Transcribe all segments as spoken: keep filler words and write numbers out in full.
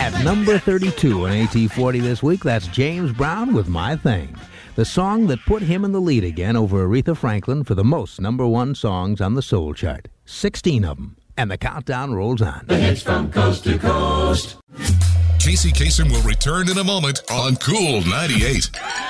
At number thirty-two on A T forty this week, that's James Brown with My Thing, the song that put him in the lead again over Aretha Franklin for the most number one songs on the soul chart. sixteen of them, and the countdown rolls on. The hits from coast to coast. Casey Kasem will return in a moment on Cool ninety-eight.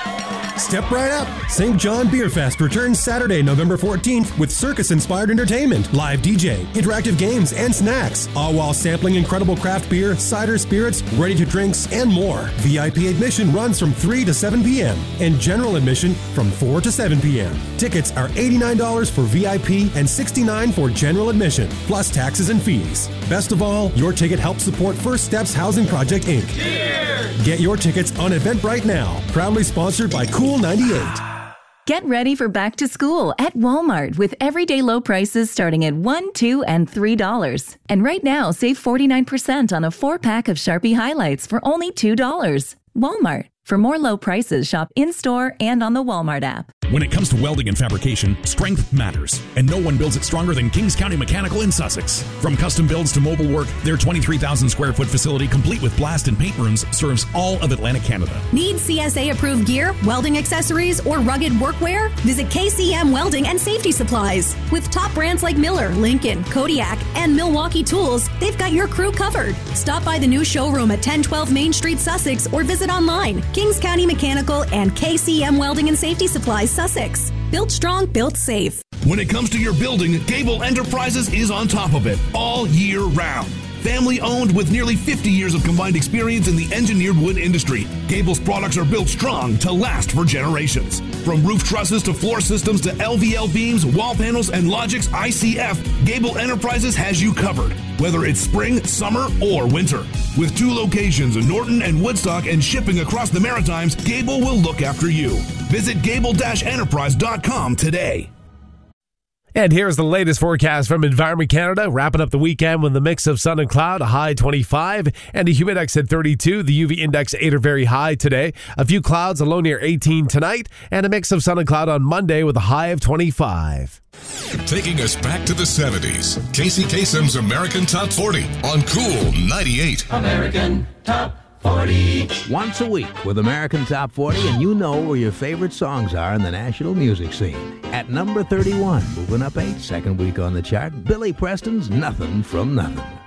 Step right up. Saint John Beer Fest returns Saturday, November fourteenth with circus-inspired entertainment, live D J, interactive games, and snacks, all while sampling incredible craft beer, cider spirits, ready-to-drinks, and more. V I P admission runs from three to seven p.m. and general admission from four to seven p.m. Tickets are eighty-nine dollars for V I P and sixty-nine dollars for general admission, plus taxes and fees. Best of all, your ticket helps support First Steps Housing Project, Incorporated. Cheers! Get your tickets on Eventbrite now. Proudly sponsored by Cool ninety-eight. Get ready for back to school at Walmart with everyday low prices starting at one dollars, two dollars, and three dollars. And right now, save forty-nine percent on a four-pack of Sharpie highlights for only two dollars. Walmart. For more low prices, shop in-store and on the Walmart app. When it comes to welding and fabrication, strength matters, and no one builds it stronger than Kings County Mechanical in Sussex. From custom builds to mobile work, their twenty-three thousand square foot facility, complete with blast and paint rooms, serves all of Atlantic Canada. Need C S A-approved gear, welding accessories, or rugged workwear? Visit K C M Welding and Safety Supplies. With top brands like Miller, Lincoln, Kodiak, and Milwaukee Tools, they've got your crew covered. Stop by the new showroom at ten twelve Main Street, Sussex, or visit online. Kings County Mechanical and K C M Welding and Safety Supplies, Sussex. Built strong, built safe. When it comes to your building, Gable Enterprises is on top of it all year round. Family owned with nearly fifty years of combined experience in the engineered wood industry, Gable's products are built strong to last for generations. From roof trusses to floor systems to L V L beams, wall panels, and Logix I C F, Gable Enterprises has you covered, whether it's spring, summer, or winter. With two locations in Norton and Woodstock and shipping across the Maritimes, Gable will look after you. Visit gable dash enterprise dot com today. And here's the latest forecast from Environment Canada, wrapping up the weekend with a mix of sun and cloud, a high twenty-five, and a humidex at thirty-two. The U V index eight or very high today. A few clouds, a low near eighteen tonight, and a mix of sun and cloud on Monday with a high of twenty-five. Taking us back to the seventies, Casey Kasem's American Top forty on Cool ninety-eight. American Top forty. Once a week with American Top forty, and you know where your favorite songs are in the national music scene. At number thirty-one, moving up eight, second week on the chart, Billy Preston's Nothing from Nothing.